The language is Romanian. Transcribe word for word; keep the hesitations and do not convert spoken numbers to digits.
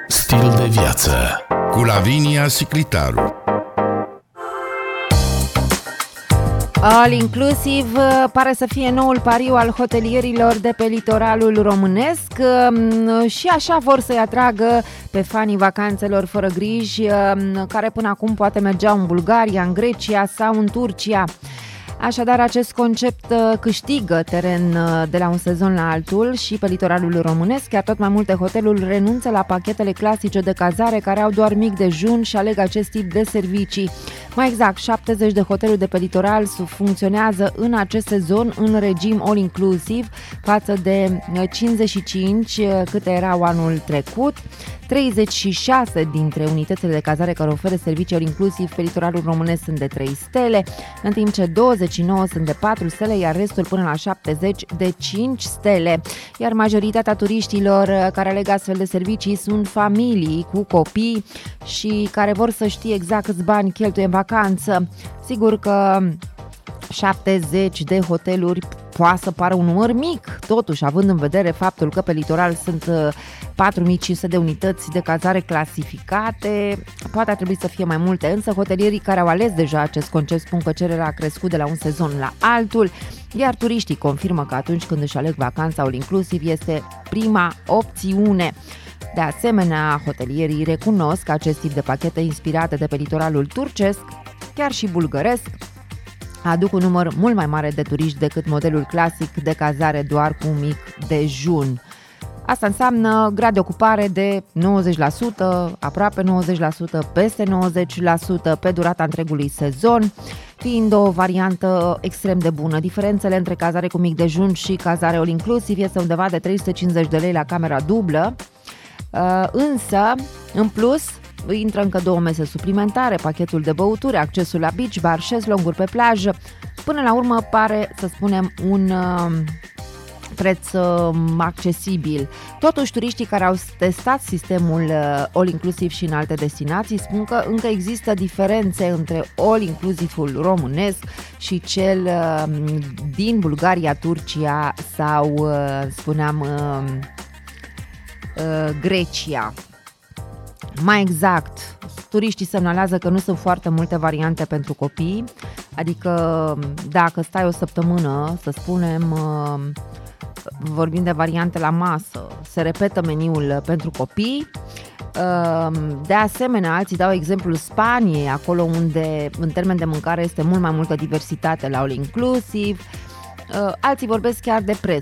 Stil de viață cu Lavinia Siclitaru. All Inclusive pare să fie noul pariu al hotelierilor de pe litoralul românesc și așa vor să-i atragă pe fanii vacanțelor fără griji, care până acum poate mergeau în Bulgaria, în Grecia sau în Turcia. Așadar, acest concept câștigă teren de la un sezon la altul și pe litoralul românesc, chiar tot mai multe hoteluri renunță la pachetele clasice de cazare care au doar mic dejun și aleg acest tip de servicii. Mai exact, șaptezeci de hoteluri de pe litoral funcționează în acest sezon în regim all-inclusiv față de cincizeci și cinci câte erau anul trecut. treizeci și șase dintre unitățile de cazare care oferă servicii all-inclusiv pe litoralul românesc sunt de trei stele, în timp ce douăzeci și nouă sunt de patru stele, iar restul până la șaptezeci de cinci stele. Iar majoritatea turiștilor care aleg astfel de servicii sunt familii cu copii și care vor să știe exact câți bani cheltuie în vacanță. Sigur că șaptezeci de hoteluri poate să pară un număr mic, totuși, având în vedere faptul că pe litoral sunt patru mii cinci sute de unități de cazare clasificate, poate ar trebui să fie mai multe, însă hotelierii care au ales deja acest concept spun că cererea a crescut de la un sezon la altul, iar turiștii confirmă că atunci când își aleg vacanța all-inclusiv este prima opțiune. De asemenea, hotelierii recunosc că acest tip de pachete inspirate de pe litoralul turcesc, chiar și bulgăresc, aduc un număr mult mai mare de turiști decât modelul clasic de cazare doar cu un mic dejun. Asta înseamnă grad de ocupare de nouăzeci la sută, aproape nouăzeci la sută, peste nouăzeci la sută pe durata întregului sezon, fiind o variantă extrem de bună. Diferențele între cazare cu mic dejun și cazare all-inclusiv este undeva de trei sute cincizeci de lei la camera dublă, însă, în plus, intră încă două mese suplimentare, pachetul de băuturi, accesul la beach bar, șezlonguri pe plajă. Până la urmă pare, să spunem, un uh, preț uh, accesibil. Totuși, turiștii care au testat sistemul uh, all-inclusiv și în alte destinații spun că încă există diferențe între all-inclusivul românesc și cel uh, din Bulgaria, Turcia sau, uh, spuneam, uh, uh, Grecia. Mai exact, turiștii semnalează că nu sunt foarte multe variante pentru copii, adică dacă stai o săptămână, să spunem, vorbim de variante la masă, se repetă meniul pentru copii. De asemenea, alții dau exemplul Spaniei, acolo unde în termen de mâncare este mult mai multă diversitate la all inclusiv. Alții vorbesc chiar de preț,